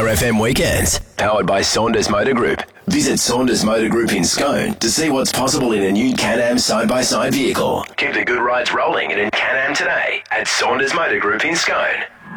FM weekends. Powered by Saunders Motor Group. Visit Saunders Motor Group in Scone to see what's possible in a new Can-Am side-by-side vehicle. Keep the good rides rolling in a Can-Am today at Saunders Motor Group in Scone.